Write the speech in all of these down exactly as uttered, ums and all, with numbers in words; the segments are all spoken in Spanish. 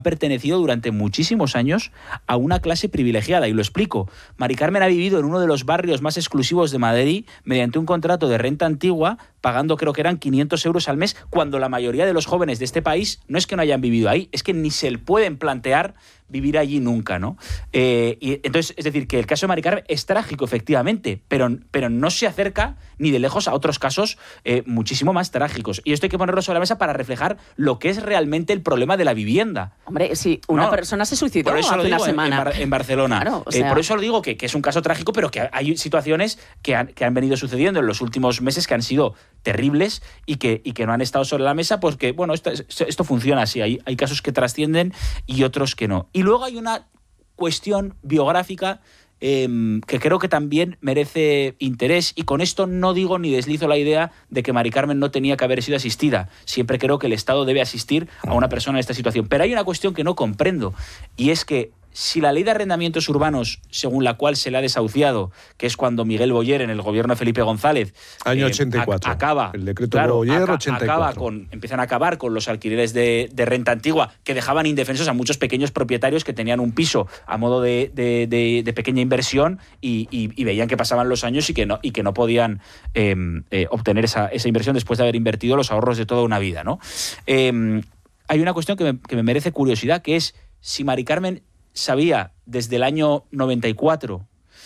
pertenecido durante muchísimos años a una clase privilegiada, y lo explico. Mari Carmen ha vivido en uno de los barrios más exclusivos de Madrid mediante un contrato de renta antigua, pagando creo que eran quinientos euros al mes, cuando la mayoría de los jóvenes de este país no es que no hayan vivido ahí, es que ni se pueden plantear vivir allí nunca, ¿no? Eh, y entonces, es decir, que el caso de Mari Carmen es trágico, efectivamente, pero, pero no se acerca ni de lejos a otros casos eh, muchísimo más trágicos. Y esto hay que ponerlo sobre la mesa para reflejar lo que es realmente el problema de la vivienda. Hombre, si una no, persona se suicidó hace una digo, semana en, Bar- en Barcelona. Claro, o sea... eh, por eso lo digo que, que es un caso trágico, pero que hay situaciones que han, que han venido sucediendo en los últimos meses que han sido terribles y que, y que no han estado sobre la mesa, pues que, bueno, esto, esto funciona así. Hay, hay casos que trascienden y otros que no. Y luego hay una cuestión biográfica eh, que creo que también merece interés, y con esto no digo ni deslizo la idea de que Mari Carmen no tenía que haber sido asistida. Siempre creo que el Estado debe asistir a una persona en esta situación. Pero hay una cuestión que no comprendo, y es que si la ley de arrendamientos urbanos, según la cual se le ha desahuciado, que es cuando Miguel Boyer, en el gobierno de Felipe González, año eh, ochenta y cuatro, acaba, el decreto claro, Boyer, aca- ochenta y cuatro. acaba con, empiezan a acabar con los alquileres de, de renta antigua, que dejaban indefensos a muchos pequeños propietarios que tenían un piso a modo de, de, de, de pequeña inversión y, y, y veían que pasaban los años y que no, y que no podían eh, eh, obtener esa, esa inversión después de haber invertido los ahorros de toda una vida, ¿no? Eh, hay una cuestión que me, que me merece curiosidad, que es si Mari Carmen sabía desde el año noventa y cuatro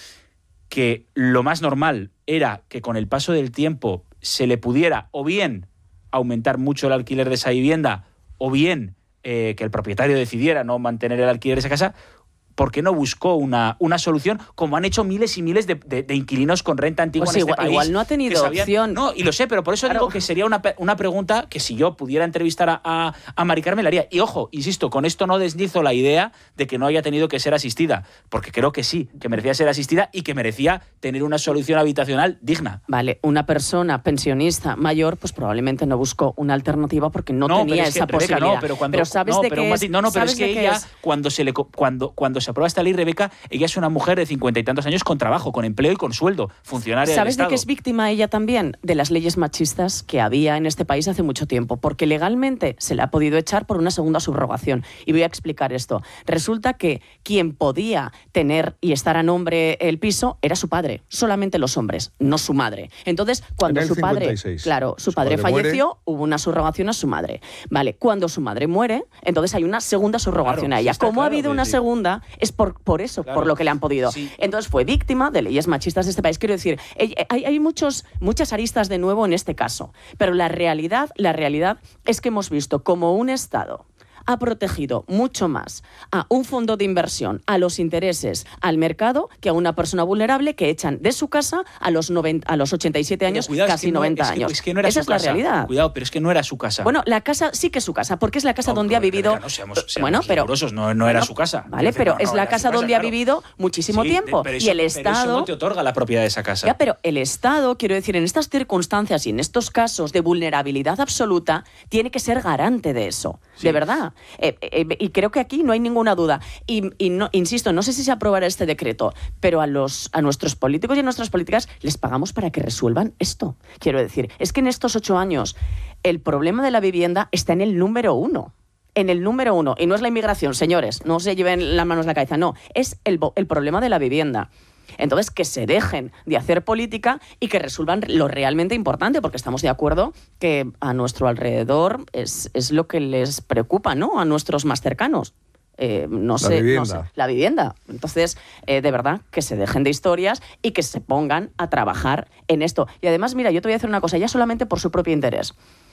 que lo más normal era que con el paso del tiempo se le pudiera o bien aumentar mucho el alquiler de esa vivienda o bien eh, que el propietario decidiera no mantener el alquiler de esa casa. ¿Por qué no buscó una, una solución, como han hecho miles y miles de, de, de inquilinos con renta antigua pues en igual, este país? Igual no ha tenido sabían, opción. No, y lo sé, pero por eso claro. digo que sería una, una pregunta que si yo pudiera entrevistar a, a, a Mari Carmen la haría. Y ojo, insisto, con esto no deslizo la idea de que no haya tenido que ser asistida, porque creo que sí, que merecía ser asistida y que merecía tener una solución habitacional digna. Vale, una persona pensionista mayor, pues probablemente no buscó una alternativa porque no, no tenía esa que, posibilidad. Rebeca, no, pero cuando, pero sabes no, de pero qué es, es, no, no, pero es que ella, es? cuando se le cuando cuando se aprueba esta ley, Rebeca, ella es una mujer de cincuenta y tantos años con trabajo, con empleo y con sueldo, funcionaria del ¿Sabes Estado. de qué es víctima ella también? De las leyes machistas que había en este país hace mucho tiempo, porque legalmente se le ha podido echar por una segunda subrogación. Y voy a explicar esto. Resulta que quien podía tener y estar a nombre el piso era su padre, solamente los hombres, no su madre. Entonces, cuando su padre, claro, su, su padre, padre falleció, muere. Hubo una subrogación a su madre. Vale, cuando su madre muere, entonces hay una segunda subrogación claro, a ella. sí Como claro, ha habido una sí. segunda, es por, por eso, claro. por lo que le han podido. Sí. Entonces fue víctima de leyes machistas de este país. Quiero decir, hay, hay muchos, muchas aristas de nuevo en este caso, pero la realidad, la realidad es que hemos visto como un Estado ha protegido mucho más a un fondo de inversión, a los intereses, al mercado, que a una persona vulnerable que echan de su casa a los, noventa, a los ochenta y siete años, cuidado, casi es no, noventa es años. Que, es que no era Esa su es casa. la realidad. Cuidado, pero es que no era su casa. Bueno, la casa sí que es su casa, porque es la casa no, donde ha vivido... No, seamos, seamos bueno, pero rigurosos, no, no era bueno, su casa. Vale, pero no, no, es la casa donde casa, ha vivido claro. muchísimo sí, tiempo. Pero eso, y el Estado... Pero eso no te otorga la propiedad de esa casa. Ya, pero el Estado, quiero decir, en estas circunstancias y en estos casos de vulnerabilidad absoluta, tiene que ser garante de eso. Sí. De verdad. Eh, eh, y creo que aquí no hay ninguna duda. Y, y no, insisto, no sé si se aprobará este decreto, pero a, los, a nuestros políticos y a nuestras políticas les pagamos para que resuelvan esto. Quiero decir, es que en estos ocho años el problema de la vivienda está en el número uno. En el número uno. Y no es la inmigración, señores. No se lleven las manos a la cabeza. No, es el, el problema de la vivienda. Entonces, que se dejen de hacer política y que resuelvan lo realmente importante, porque estamos de acuerdo que a nuestro alrededor es, es lo que les preocupa, ¿no? A nuestros más cercanos. Eh, no, la sé, vivienda. no sé, la vivienda. Entonces, eh, de verdad, que se dejen de historias y que se pongan a trabajar en esto. Y además, mira, yo te voy a decir una cosa, ya solamente por su propio interés.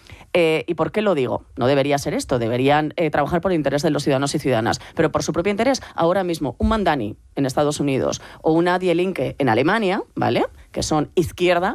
Eh, ¿Y por qué lo digo? No debería ser esto, deberían eh, trabajar por el interés de los ciudadanos y ciudadanas, pero por su propio interés, ahora mismo, un Mandani en Estados Unidos o una Die Linke en Alemania, ¿vale?, que son izquierda,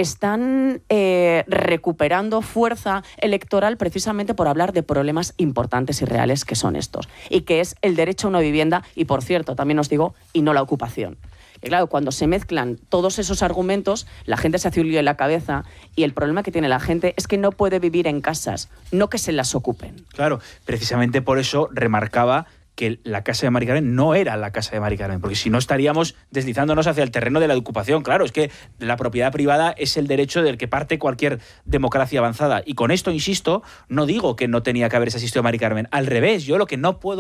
están eh, recuperando fuerza electoral precisamente por hablar de problemas importantes y reales que son estos, y que es el derecho a una vivienda y, por cierto, también os digo, y no la ocupación. Y claro, cuando se mezclan todos esos argumentos, la gente se hace un lío en la cabeza y el problema que tiene la gente es que no puede vivir en casas, no que se las ocupen. Claro, precisamente por eso remarcaba que la casa de Mari Carmen no era la casa de Mari Carmen, porque si no estaríamos deslizándonos hacia el terreno de la ocupación. Claro, es que la propiedad privada es el derecho del que parte cualquier democracia avanzada. Y con esto, insisto, no digo que no tenía que haberse asistido a Mari Carmen. Al revés, yo lo que no puedo